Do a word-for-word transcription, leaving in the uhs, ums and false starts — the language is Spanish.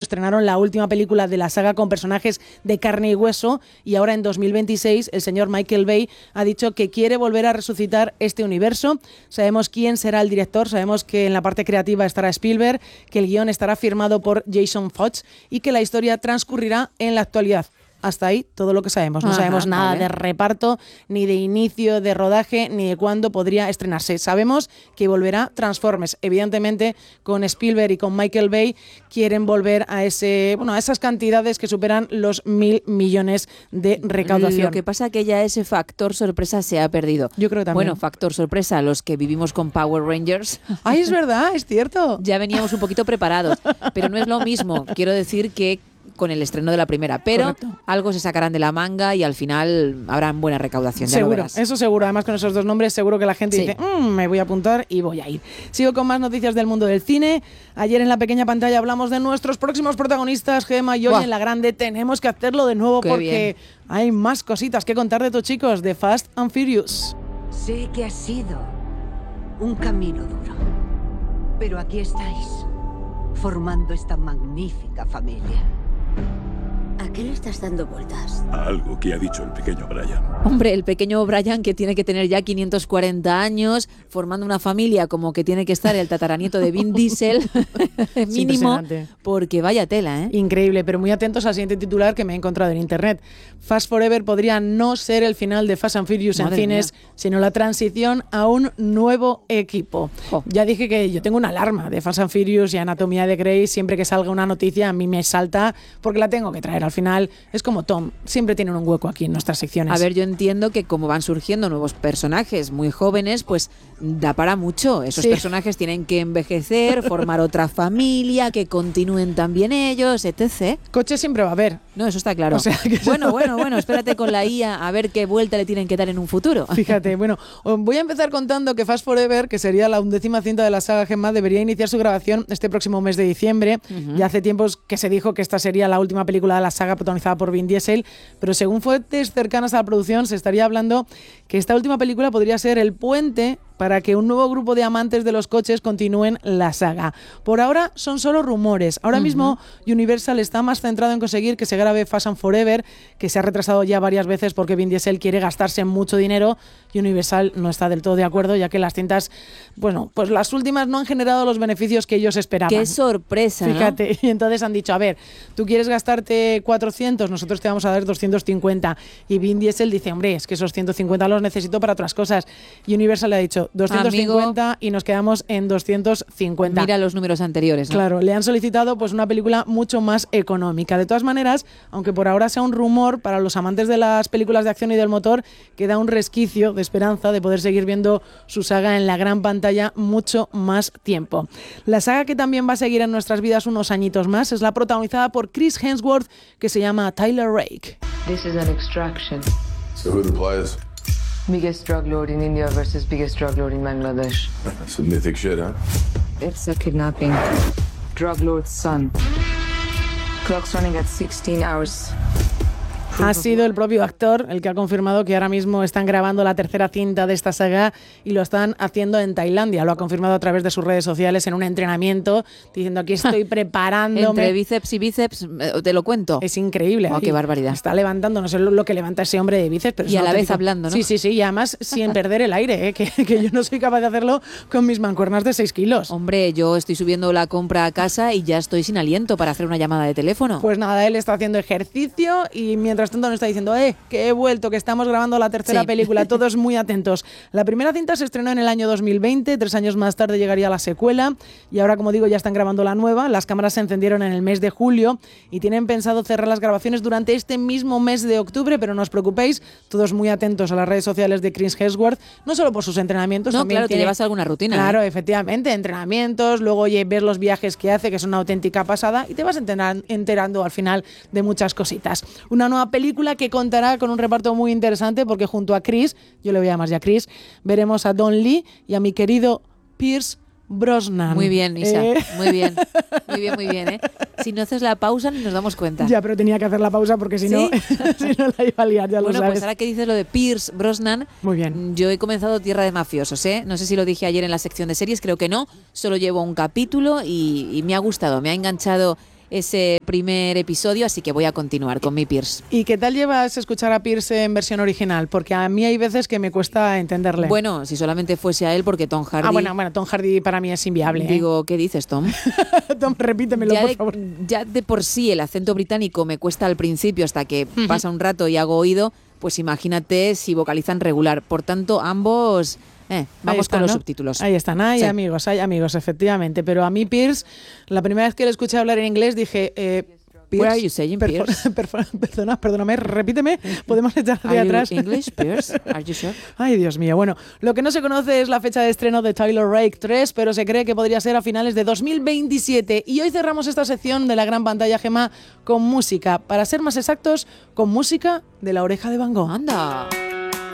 estrenaron la última película de la saga con personajes de carne y hueso, y ahora en dos mil veintiséis el señor Michael Bay ha dicho que quiere volver a resucitar este universo. Sabemos quién será el director, sabemos que en la parte creativa estará Spielberg, que el guión estará firmado por Jason Fox y que la historia transcurrirá en la actualidad. Hasta ahí todo lo que sabemos. No Ajá, sabemos nada vale. de reparto, ni de inicio de rodaje, ni de cuándo podría estrenarse. Sabemos que volverá Transformers. Evidentemente, con Spielberg y con Michael Bay quieren volver a ese, bueno, a esas cantidades que superan los mil millones de recaudación. Lo que pasa es que ya ese factor sorpresa se ha perdido. Yo creo que también. Bueno, factor sorpresa, los que vivimos con Power Rangers. Ay, es verdad, es cierto. Ya veníamos un poquito preparados, pero no es lo mismo. Quiero decir que con el estreno de la primera, pero Correcto. algo se sacarán de la manga y al final habrán buena recaudación. Ya lo Seguro, verás. eso seguro. Además, con esos dos nombres, seguro que la gente Sí. dice, mmm, me voy a apuntar y voy a ir. Sigo con más noticias del mundo del cine. Ayer en la pequeña pantalla hablamos de nuestros próximos protagonistas, Gemma, y hoy Buah. en la grande tenemos que hacerlo de nuevo Qué porque bien. hay más cositas que contar de estos chicos de Fast and Furious. Sé que ha sido un camino duro, pero aquí estáis, formando esta magnífica familia. ¿A qué le estás dando vueltas? A algo que ha dicho el pequeño Brian. Hombre, el pequeño Brian, que tiene que tener ya quinientos cuarenta años, formando una familia como que tiene que estar el tataranieto de Vin Diesel, mínimo, impresionante. porque vaya tela, ¿eh? Increíble, pero muy atentos al siguiente titular que me he encontrado en internet. Fast Forever podría no ser el final de Fast and Furious en Madre cines, mía. sino la transición a un nuevo equipo. Jo. Ya dije que yo tengo una alarma de Fast and Furious y Anatomía de Grey. Siempre que salga una noticia a mí me salta porque la tengo que traer. Al final es como Tom, siempre tienen un hueco aquí en nuestras secciones. A ver, yo entiendo que como van surgiendo nuevos personajes muy jóvenes, pues da para mucho. Esos Sí. personajes tienen que envejecer, formar otra familia, que continúen también ellos, etcétera. Coche siempre va a haber. No, eso está claro. O sea, que eso- Bueno, bueno, bueno, espérate con la I A a ver qué vuelta le tienen que dar en un futuro. Fíjate, bueno, os voy a empezar contando que Fast Forever, que sería la undécima cinta de la saga Gemma, debería iniciar su grabación este próximo mes de diciembre. Ujú. Ya hace tiempos que se dijo que esta sería la última película de la saga protagonizada por Vin Diesel, pero según fuentes cercanas a la producción se estaría hablando que esta última película podría ser el puente para que un nuevo grupo de amantes de los coches continúen la saga. Por ahora son solo rumores. Ahora Ujú. mismo Universal está más centrado en conseguir que se grabe Fast and Forever, que se ha retrasado ya varias veces porque Vin Diesel quiere gastarse mucho dinero y Universal no está del todo de acuerdo, ya que las cintas, bueno, pues las últimas no han generado los beneficios que ellos esperaban. Qué sorpresa, ¿no? Fíjate, y entonces han dicho, a ver, tú quieres gastarte cuatrocientos, nosotros te vamos a dar doscientos cincuenta. Y Vin Diesel dice, hombre, es que esos ciento cincuenta los necesito para otras cosas. Y Universal le ha dicho doscientos cincuenta y nos quedamos en doscientos cincuenta. Mira los números anteriores, ¿no? Claro, le han solicitado pues una película mucho más económica. De todas maneras, aunque por ahora sea un rumor, para los amantes de las películas de acción y del motor, queda un resquicio de esperanza de poder seguir viendo su saga en la gran pantalla mucho más tiempo. La saga que también va a seguir en nuestras vidas unos añitos más es la protagonizada por Chris Hemsworth, que se llama Tyler Rake. This is an extraction. So who are the players? Biggest drug lord in India versus biggest drug lord in Bangladesh. Some mythic shit, huh? It's a kidnapping. Drug lord's son. Clock's running at sixteen hours. Ha sido el propio actor el que ha confirmado que ahora mismo están grabando la tercera cinta de esta saga y lo están haciendo en Tailandia. Lo ha confirmado a través de sus redes sociales en un entrenamiento, diciendo aquí estoy preparándome. Entre bíceps y bíceps, eh, te lo cuento. Es increíble. Oh, Ahí qué barbaridad. Está levantando, no sé lo, lo que levanta ese hombre de bíceps, pero Y es a un la vez auténtico- hablando, ¿no? Sí, sí, sí, y además sin perder el aire, ¿eh? que, que yo no soy capaz de hacerlo con mis mancuernas de seis kilos. Hombre, yo estoy subiendo la compra a casa y ya estoy sin aliento para hacer una llamada de teléfono. Pues nada, él está haciendo ejercicio y mientras tanto nos está diciendo, eh, que he vuelto, que estamos grabando la tercera Sí. película, todos muy atentos. La primera cinta se estrenó en el año dos mil veinte, tres años más tarde llegaría la secuela y ahora, como digo, ya están grabando la nueva. Las cámaras se encendieron en el mes de julio y tienen pensado cerrar las grabaciones durante este mismo mes de octubre, pero no os preocupéis, todos muy atentos a las redes sociales de Chris Hemsworth, no solo por sus entrenamientos, no, también claro, te tiene- llevas alguna rutina. Claro, ¿eh? efectivamente, entrenamientos, luego oye, ver los viajes que hace, que son una auténtica pasada, y te vas enteran- enterando al final de muchas cositas. Una nueva película que contará con un reparto muy interesante, porque junto a Chris, yo le voy a llamar ya Chris, veremos a Don Lee y a mi querido Pierce Brosnan. Muy bien, Isa, Eh, muy bien, muy bien, muy bien, ¿eh? Si no haces la pausa ni nos damos cuenta. Ya, pero tenía que hacer la pausa porque si no, ¿Sí? si no la iba a liar, ya Bueno, lo sabes. pues ahora que dices lo de Pierce Brosnan, Muy bien. yo he comenzado Tierra de Mafiosos, ¿eh? No sé si lo dije ayer en la sección de series, creo que no, solo llevo un capítulo y, y me ha gustado, me ha enganchado ese primer episodio, así que voy a continuar con mi Pierce. ¿Y qué tal llevas escuchar a Pierce en versión original? Porque a mí hay veces que me cuesta entenderle. Bueno, si solamente fuese a él, porque Tom Hardy... Ah, bueno, bueno, Tom Hardy para mí es inviable. ¿eh? Digo, ¿qué dices, Tom? Tom, repítemelo, ya por de, favor. Ya de por sí el acento británico me cuesta al principio hasta que uh-huh. pasa un rato y hago oído, pues imagínate si vocalizan regular. Por tanto, ambos... Eh, vamos está, con los ¿no? subtítulos. Ahí están, hay sí. amigos, hay amigos, efectivamente. Pero a mí Pierce, la primera vez que le escuché hablar en inglés dije... Eh, Pierce, Where are you saying, perfor- Pierce? perfor- perdona, perdóname, repíteme, podemos echar hacia are atrás. You English, Pierce? Are you sure? Ay, Dios mío. Bueno, lo que no se conoce es la fecha de estreno de Tyler Rake tres, pero se cree que podría ser a finales de dos mil veintisiete. Y hoy cerramos esta sección de la gran pantalla, Gemma, con música. Para ser más exactos, con música de La Oreja de Van Gogh. Anda.